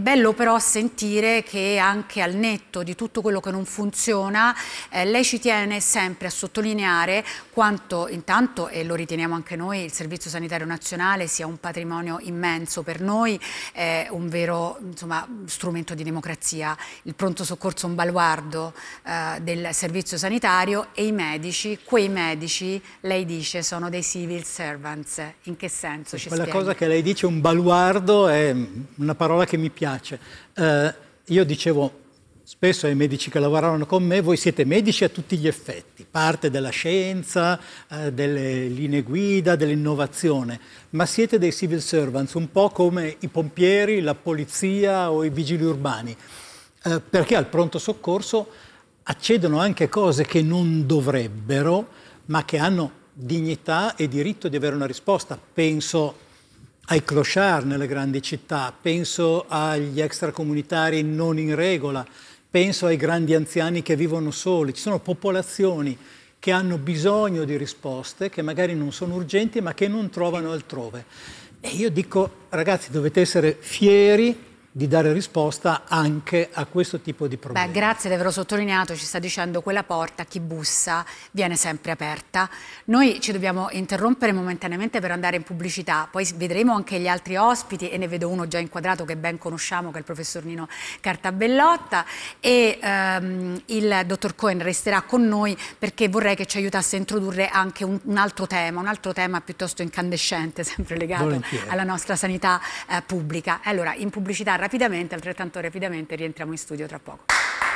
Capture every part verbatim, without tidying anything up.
bello però sentire che anche al netto di tutto quello che non funziona, eh, lei ci tiene sempre a sottolineare quanto intanto, e lo riteniamo anche noi, il Servizio Sanitario Nazionale sia un patrimonio immenso per noi, è un vero insomma, strumento di democrazia, il pronto soccorso un baluardo eh, del servizio sanitario, e i medici, quei medici, lei dice, sono dei civil servants. In che senso? Ci Quella spieghi? cosa che lei dice, un baluardo, è una parola che mi piace. Eh, io dicevo spesso ai medici che lavoravano con me, voi siete medici a tutti gli effetti, parte della scienza, eh, delle linee guida, dell'innovazione, ma siete dei civil servants, un po' come i pompieri, la polizia o i vigili urbani, eh, perché al pronto soccorso accedono anche cose che non dovrebbero, ma che hanno dignità e diritto di avere una risposta. Penso ai clochard nelle grandi città, penso agli extracomunitari non in regola, penso ai grandi anziani che vivono soli. Ci sono popolazioni che hanno bisogno di risposte, che magari non sono urgenti, ma che non trovano altrove. E io dico, ragazzi, dovete essere fieri di dare risposta anche a questo tipo di problemi. Beh, grazie di averlo sottolineato, ci sta dicendo quella porta, chi bussa, viene sempre aperta. Noi ci dobbiamo interrompere momentaneamente per andare in pubblicità, poi vedremo anche gli altri ospiti, e ne vedo uno già inquadrato che ben conosciamo, che è il professor Nino Cartabellotta, e ehm, il dottor Cohen resterà con noi perché vorrei che ci aiutasse a introdurre anche un, un altro tema, un altro tema piuttosto incandescente, sempre legato Volentieri. alla nostra sanità eh, pubblica. Allora, in pubblicità rapidamente, altrettanto rapidamente, rientriamo in studio tra poco.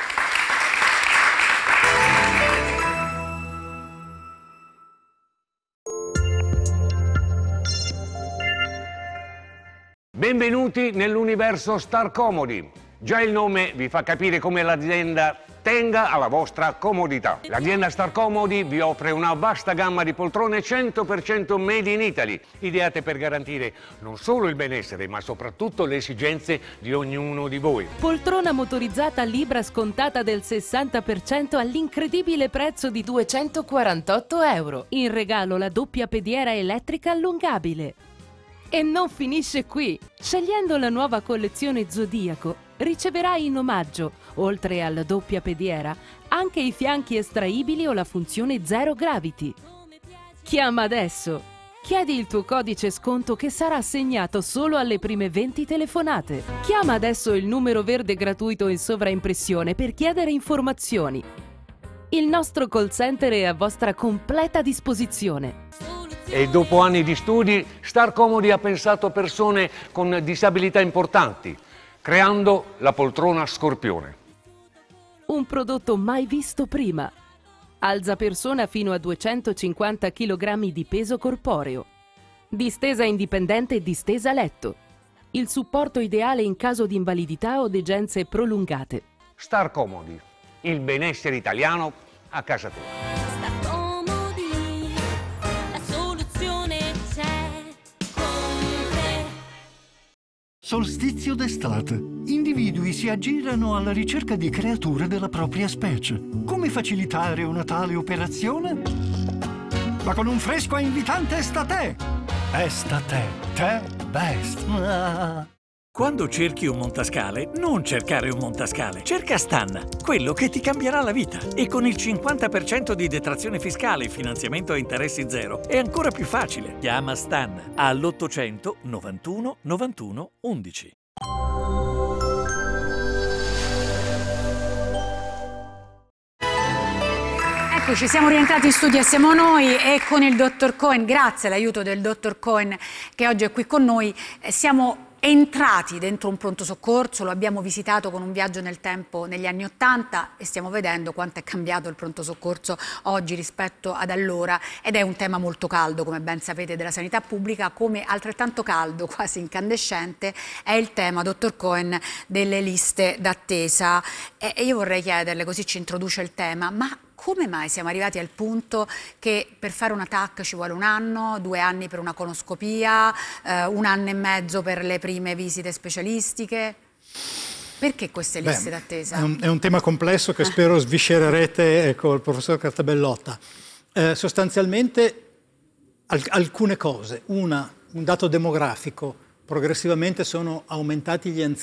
Benvenuti nell'universo Star Comodi. Già il nome vi fa capire come l'azienda tenga alla vostra comodità. L'azienda Star Comodi vi offre una vasta gamma di poltrone cento per cento made in Italy, ideate per garantire non solo il benessere, ma soprattutto le esigenze di ognuno di voi. Poltrona motorizzata Libra scontata del sessanta per cento all'incredibile prezzo di duecentoquarantotto euro. In regalo la doppia pediera elettrica allungabile. E non finisce qui! Scegliendo la nuova collezione Zodiaco, riceverai in omaggio, oltre alla doppia pediera, anche i fianchi estraibili o la funzione Zero Gravity. Chiama adesso! Chiedi il tuo codice sconto che sarà assegnato solo alle prime venti telefonate. Chiama adesso il numero verde gratuito in sovraimpressione per chiedere informazioni. Il nostro call center è a vostra completa disposizione. E dopo anni di studi, Star Comodi ha pensato a persone con disabilità importanti, creando la poltrona Scorpione. Un prodotto mai visto prima. Alza persona fino a duecentocinquanta chilogrammi di peso corporeo. Distesa indipendente e distesa letto. Il supporto ideale in caso di invalidità o degenze prolungate. Star Comodi, il benessere italiano a casa tua. Solstizio d'estate. Individui si aggirano alla ricerca di creature della propria specie. Come facilitare una tale operazione? Ma con un fresco e invitante Estate! Estate, te best! Ah. Quando cerchi un montascale, non cercare un montascale, cerca Stan, quello che ti cambierà la vita. E con il cinquanta per cento di detrazione fiscale e finanziamento a interessi zero è ancora più facile. Chiama Stan all'ottocento novantuno novantuno undici. Eccoci, siamo rientrati in studio e siamo noi, e con il dottor Cohen, grazie all'aiuto del dottor Cohen che oggi è qui con noi, eh, siamo entrati dentro un pronto soccorso, lo abbiamo visitato con un viaggio nel tempo negli anni Ottanta e stiamo vedendo quanto è cambiato il pronto soccorso oggi rispetto ad allora, ed è un tema molto caldo, come ben sapete, della sanità pubblica. Come altrettanto caldo, quasi incandescente, è il tema, dottor Cohen, delle liste d'attesa. E, e io vorrei chiederle, così ci introduce il tema, ma come mai siamo arrivati al punto che per fare una T A C ci vuole un anno, due anni per una colonoscopia, eh, un anno e mezzo per le prime visite specialistiche? Perché queste liste d'attesa? È, è un tema complesso che spero sviscererete con il professor Cartabellotta. Eh, sostanzialmente al- alcune cose. Una, un dato demografico. Progressivamente sono aumentati gli anziani.